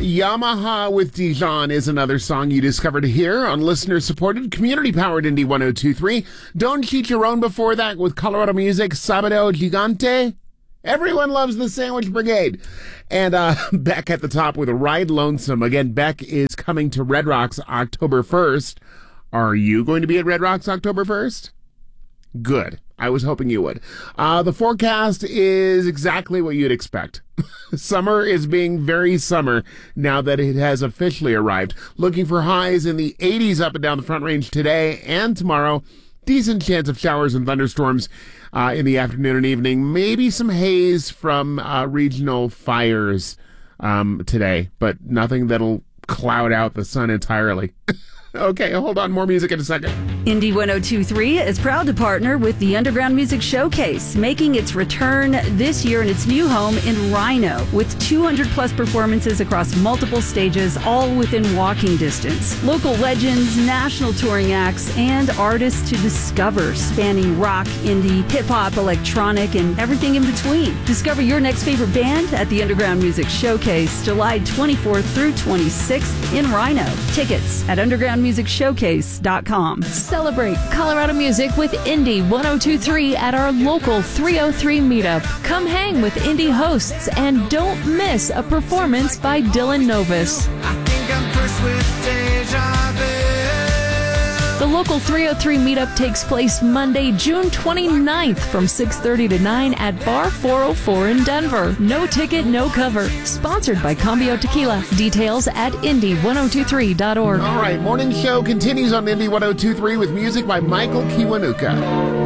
Yamaha with Dijon is another song you discovered here on listener-supported, community-powered Indie 102.3. Don't Cheat Your Own before that with Colorado Music, Sabado Gigante. Everyone loves the Sandwich Brigade. And Beck at the top with Ride Lonesome. Again, Beck is coming to Red Rocks October 1st. Are you going to be at Red Rocks October 1st? Good. I was hoping you would. The forecast is exactly what you'd expect. Summer is being very summer now that it has officially arrived. Looking for highs in the 80s up and down the Front Range today and tomorrow. Decent chance of showers and thunderstorms in the afternoon and evening. Maybe some haze from regional fires today, but nothing that'll cloud out the sun entirely. Okay, hold on. More music in a second. Indie 102.3 is proud to partner with the Underground Music Showcase, making its return this year in its new home in Rhino, with 200-plus performances across multiple stages, all within walking distance. Local legends, national touring acts, and artists to discover, spanning rock, indie, hip-hop, electronic, and everything in between. Discover your next favorite band at the Underground Music Showcase, July 24th through 26th in Rhino. Tickets at undergroundmusicshowcase.com. Celebrate Colorado music with Indie 102.3 at our local 303 meetup. Come hang with indie hosts and don't miss a performance by Dylan Novus. I think I'm cursed with deja vu. The local 303 meetup takes place Monday, June 29th from 6:30 to 9 at Bar 404 in Denver. No ticket, no cover. Sponsored by Cambio Tequila. Details at indie1023.org. All right, morning show continues on Indie 102.3 with music by Michael Kiwanuka.